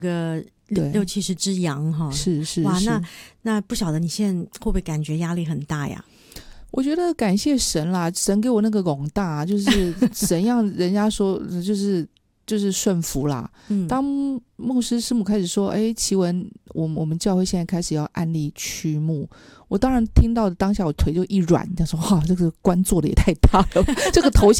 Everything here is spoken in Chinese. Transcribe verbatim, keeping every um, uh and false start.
个六六七十只羊哈， 是是哇， 是那那不晓得你现在会不会感觉压力很大呀？ 我觉得感谢神啦，神给我那个拱大，就是神让人家说就是就是顺服啦。嗯，当牧师师母开始说，哎，奇文，我们我们教会现在开始要按立区牧，我当然听到的当下我腿就一软，他说哇，这个官做的也太大了，这个头衔